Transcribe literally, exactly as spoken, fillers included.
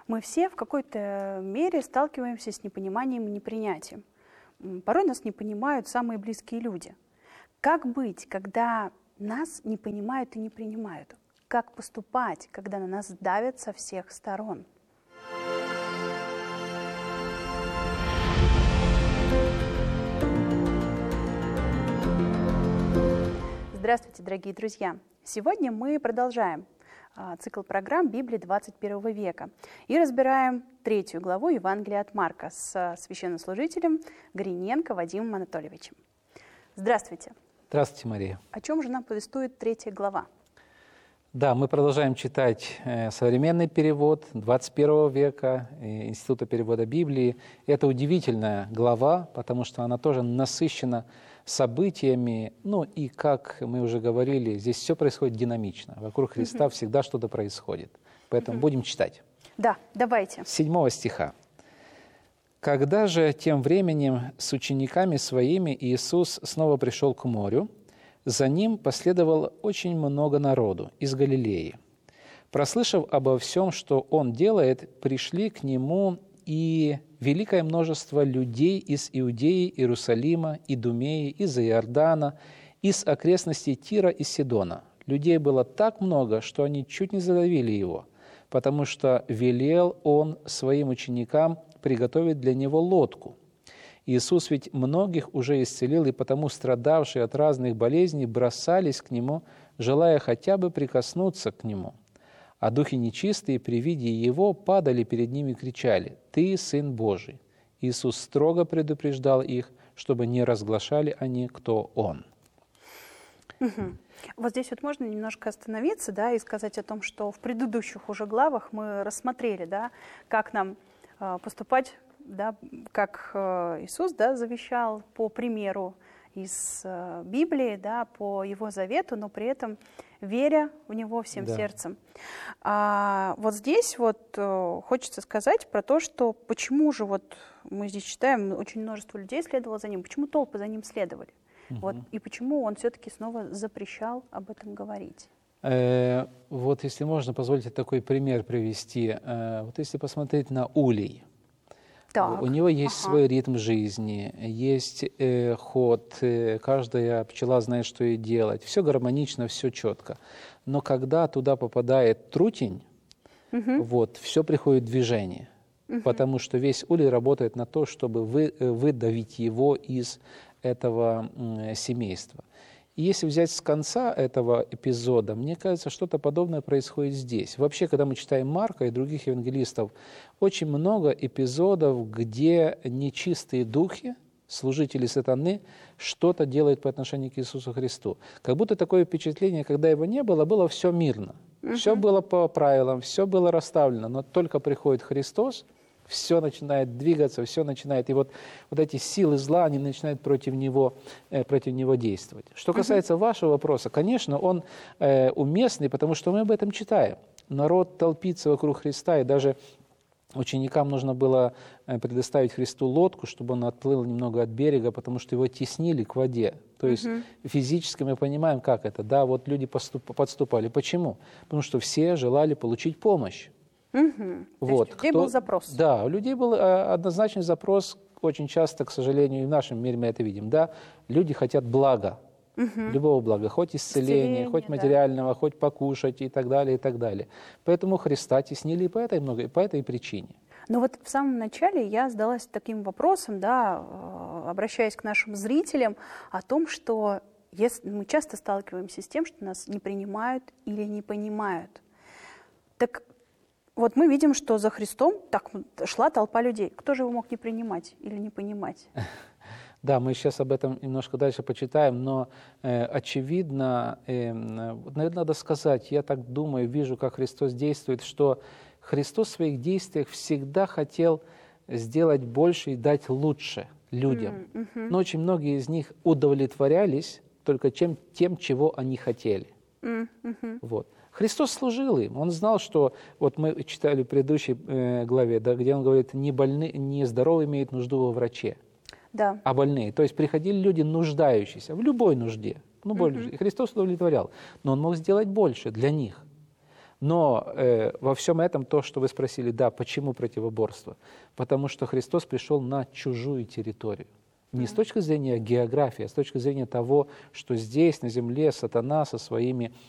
Мы все в какой-то мере сталкиваемся с непониманием и непринятием. Порой нас не понимают самые близкие люди. Как быть, когда нас не понимают и не принимают? Как поступать, когда на нас давят со всех сторон? Здравствуйте, дорогие друзья! Сегодня мы продолжаем а, цикл программ Библии двадцать первого века и разбираем третью главу Евангелия от Марка с а, священнослужителем Гриненко Вадимом Анатольевичем. Здравствуйте! Здравствуйте, Мария! О чем же нам повествует третья глава? Да, мы продолжаем читать э, современный перевод двадцать первого века э, Института перевода Библии. Это удивительная глава, потому что она тоже насыщена событиями, ну и, как мы уже говорили, здесь все происходит динамично. Вокруг Христа угу. всегда что-то происходит. Поэтому угу. будем читать. Да, давайте. С седьмого стиха. «Когда же тем временем с учениками своими Иисус снова пришел к морю, за ним последовало очень много народу из Галилеи. Прослышав обо всем, что он делает, пришли к нему и великое множество людей из Иудеи, Иерусалима, Идумеи, из Иордана, из окрестностей Тира и Сидона. Людей было так много, что они чуть не задавили его, потому что велел он своим ученикам приготовить для него лодку. Иисус ведь многих уже исцелил, и потому страдавшие от разных болезней бросались к Нему, желая хотя бы прикоснуться к Нему. А духи нечистые при виде Его падали перед Ним и кричали: «Ты Сын Божий!» Иисус строго предупреждал их, чтобы не разглашали они, кто Он. Угу. Вот здесь вот можно немножко остановиться, да, и сказать о том, что в предыдущих уже главах мы рассмотрели, да, как нам э, поступать, да, как Иисус, да, завещал по примеру из э, Библии, да, по Его завету, но при этом веря в Него всем да. сердцем. А вот здесь вот э, хочется сказать про то, что почему же вот мы здесь читаем, очень множество людей следовало за Ним, почему толпы за Ним следовали, угу. вот, и почему Он все-таки снова запрещал об этом говорить. Э, вот если можно, позвольте такой пример привести. Э, вот если посмотреть на улей, так. у него есть ага. свой ритм жизни, есть э, ход, э, каждая пчела знает, что ей делать. Все гармонично, все четко. Но когда туда попадает трутень, угу. вот, все приходит в движение. Угу. Потому что весь улей работает на то, чтобы вы, выдавить его из этого э, семейства. И если взять с конца этого эпизода, мне кажется, что-то подобное происходит здесь. Вообще, когда мы читаем Марка и других евангелистов, очень много эпизодов, где нечистые духи, служители сатаны, что-то делают по отношению к Иисусу Христу. Как будто такое впечатление, когда его не было, было все мирно. Uh-huh. Все было по правилам, все было расставлено, но только приходит Христос, все начинает двигаться, все начинает, и вот, вот эти силы зла, они начинают против него, э, против него действовать. Что касается uh-huh. вашего вопроса, конечно, он э, уместный, потому что мы об этом читаем. Народ толпится вокруг Христа, и даже ученикам нужно было предоставить Христу лодку, чтобы он отплыл немного от берега, потому что его теснили к воде. То есть uh-huh. физически мы понимаем, как это. Да, вот люди поступ, подступали. Почему? Потому что все желали получить помощь. Угу. Вот. То есть у людей Кто... был запрос. Да, у людей был однозначный запрос, очень часто, к сожалению, и в нашем мире мы это видим. Да? Люди хотят блага, угу. любого блага, хоть исцеления, исцеление, хоть материального, да. хоть покушать и так далее, и так далее. Поэтому Христа теснили и по этой, много, и по этой причине. Но вот в самом начале я задалась таким вопросом, да, обращаясь к нашим зрителям, о том, что если мы часто сталкиваемся с тем, что нас не принимают или не понимают. Так вот мы видим, что за Христом так шла толпа людей. Кто же его мог не принимать или не понимать? Да, мы сейчас об этом немножко дальше почитаем, но э, очевидно, э, наверное, надо сказать, я так думаю, вижу, как Христос действует, что Христос в своих действиях всегда хотел сделать больше и дать лучше людям. Mm-hmm. Но очень многие из них удовлетворялись только чем, тем, чего они хотели. Mm-hmm. Вот. Христос служил им. Он знал, что, вот мы читали в предыдущей э, главе, да, где он говорит, не, больны, не здоровые имеют нужду во враче, да. а больные. То есть приходили люди нуждающиеся в любой нужде. Ну, mm-hmm. Христос удовлетворял. Но он мог сделать больше для них. Но э, во всем этом то, что вы спросили, да, почему противоборство? Потому что Христос пришел на чужую территорию. Не с точки зрения географии, а с точки зрения того, что здесь, на земле, сатана со своими